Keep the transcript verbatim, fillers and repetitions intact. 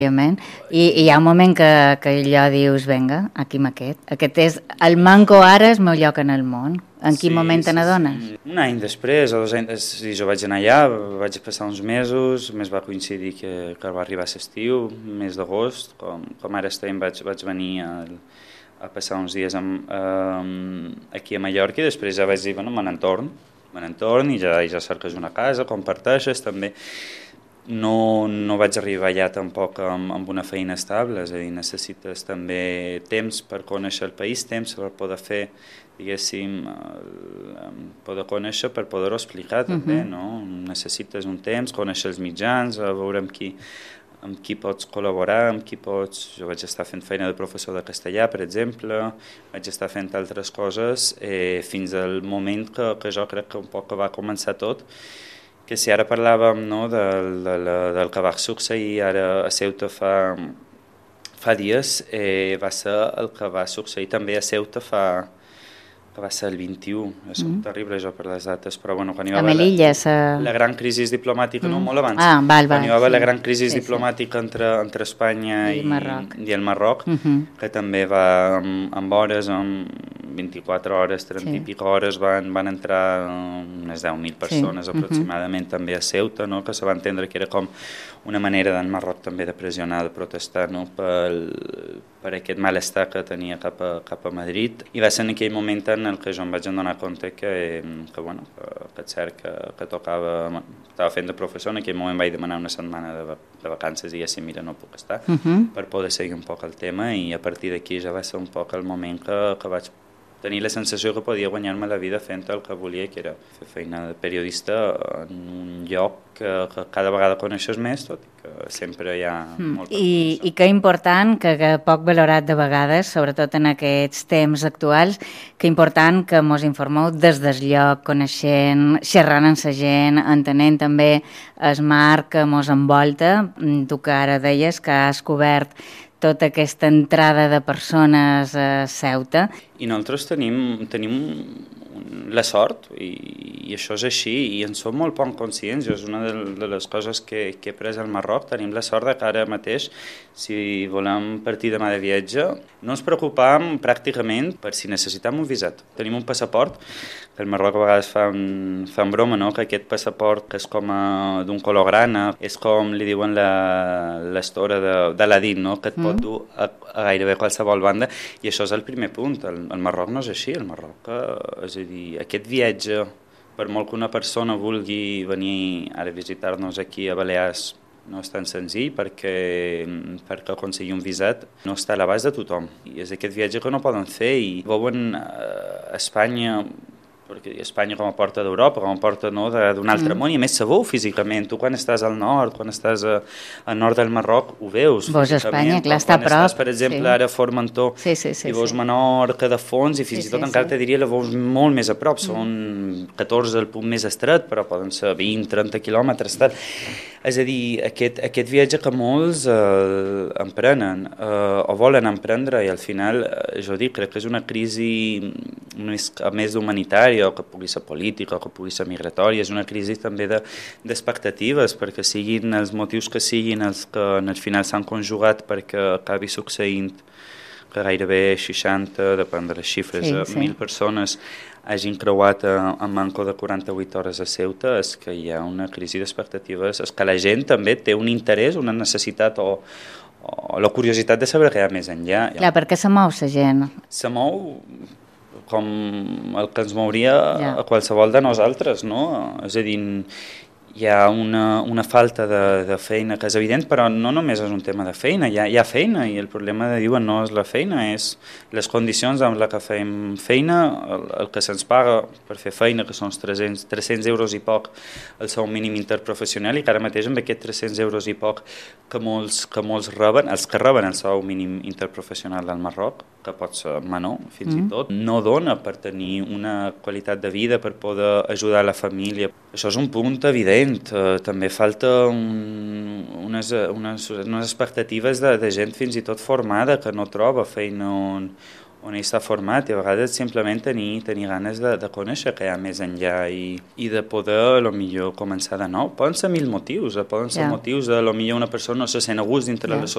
Òbviament. I, i hi ha un moment que, que allò dius, venga, aquí m'aquest. Aquest és el manco ara, és el meu lloc en el món. En quin Sí, moment te sí, n'adones? sí. Un any després, o dos anys, sí, jo vaig anar allà, vaig passar uns mesos, més va coincidir que, que va arribar l'estiu, mes d'agost, com, com ara estem, vaig, vaig venir a, a passar uns dies amb, um, aquí a Mallorca i després ja vaig dir, bueno, me n'entorn, me n'entorn i ja, i ja cerques una casa, comparteixes també. No, no vaig arribar allà tampoc amb, amb una feina estable, és a dir, necessites també temps per conèixer el país, temps per poder fer, diguéssim, el, poder conèixer per poder-ho explicar també, uh-huh. no? Necessites un temps, conèixer els mitjans, a veure amb qui, amb qui pots col·laborar, amb qui pots... Jo vaig estar fent feina de professor de castellà, per exemple, vaig estar fent altres coses eh, fins al moment que, que jo crec que un poc que va començar tot, que si ara parlàvem no, del, del, del que va succeir ara a Ceuta fa, fa dies, eh, va ser el que va succeir també a Ceuta fa, que va ser el vint-i-u, és mm. terrible jo per les dates, però bueno, quan hi va haver la, sa... la gran crisi diplomàtica, mm. no, molt abans, ah, val, val, quan hi va haver sí. la gran crisi sí, diplomàtica sí. entre, entre Espanya i, i, i el Marroc, mm -hmm. que també va amb, amb hores, amb vint-i-quatre hores, trenta sí. i pico hores, van, van entrar unes deu mil persones sí. aproximadament mm -hmm. també a Ceuta, no? Que se va entendre que era com una manera d'en Marroc també de pressionar, de protestar no? per, per aquest malestar que tenia cap a, cap a Madrid. I va ser en aquell moment en el que jo em vaig donar compte que, que, bueno, que, que és cert que, que tocava, estava fent de professor, en aquell moment vaig demanar una setmana de, de vacances i ja si mira no puc estar, uh -huh. per poder seguir un poc el tema i a partir d'aquí ja va ser un poc el moment que, que vaig tenir la sensació que podia guanyar-me la vida fent el que volia, que era fer feina de periodista en un lloc que, que cada vegada coneixes més, tot i que sempre hi ha mm. molta I, I que important, que, que poc valorat de vegades, sobretot en aquests temps actuals, que important que mos informeu des del lloc, coneixent, xerrant amb la gent, entenent també el marc que mos envolta. Tu que ara deies que has cobert tota aquesta entrada de persones a Ceuta. I nosaltres tenim, tenim la sort, i, i això és així, i en som molt poc conscients. És una de, de les coses que, que he pres al Marroc. Tenim la sort de que ara mateix, si volem partir demà de viatge, no ens preocupam pràcticament per si necessitem un visat. Tenim un passaport, que al Marroc a vegades fan, fan broma, no? Que aquest passaport que és com d'un color grana, és com li diuen l'estora de, de l'Aladín, no? Que et pot dur a, a gairebé qualsevol banda, i això és el primer punt. El, el Marroc no és així, el Marroc, eh, és a dir, aquest viatge, per molt que una persona vulgui venir ara a visitar-nos aquí a Balears, no és tan senzill perquè, perquè aconseguir un visat no està a l'abast de tothom. I és aquest viatge que no poden fer i veuen a Espanya, perquè Espanya com a porta d'Europa, com a porta no, d'un altre mm. món, i a més se veu físicament. Tu quan estàs al nord, quan estàs a, al nord del Marroc, ho veus físicament. Veus Espanya, clar, està a prop. Quan estàs, per exemple, sí. ara a Formentor, sí, sí, sí, i veus sí. Menorca de fons, i fins sí, i tot sí, encara sí. te diria la veus molt més a prop. Mm. Són catorze el punt més estret, però poden ser vint, trenta quilòmetres. Tal. És a dir, aquest, aquest viatge que molts eh, emprenen eh, o volen emprendre, i al final, eh, jo dic, crec que és una crisi més, més humanitària, o que pugui ser política, o que pugui ser migratòria, és una crisi també d'expectatives, de, perquè siguin els motius que siguin els que al final s'han conjugat perquè acabi succeint que gairebé seixanta, depèn de les xifres, sí, sí. mil persones hagin creuat en manco de quaranta-vuit hores a Ceuta, és que hi ha una crisi d'expectatives, és que la gent també té un interès, una necessitat o, o la curiositat de saber què hi ha més enllà. Clar, per què se mou la gent? Se mou com el que ens mouria ja. a qualsevol de nosaltres, no? És a dir, hi ha una, una falta de, de feina que és evident, però no només és un tema de feina, hi ha, hi ha feina, i el problema de diuen no és la feina, és les condicions amb les que fem feina, el, el que se'ns paga per fer feina, que són tres-cents, tres-cents euros i poc el seu mínim interprofessional, i que ara mateix amb aquests tres-cents euros i poc que molts, que molts reben, els que reben el seu mínim interprofessional del Marroc, que pot ser menor, fins mm. i tot, no dona per tenir una qualitat de vida, per poder ajudar la família. Això és un punt evident. Uh, també falta un, unes, unes, unes expectatives de, de gent fins i tot formada que no troba feina on, on està format i a vegades simplement tenir, tenir ganes de, de conèixer que hi ha més enllà i, i de poder, a lo millor, començar de nou. Poden ser mil motius, poden ser yeah. motius de, a lo millor, una persona no se sent a gust dintre yeah. de la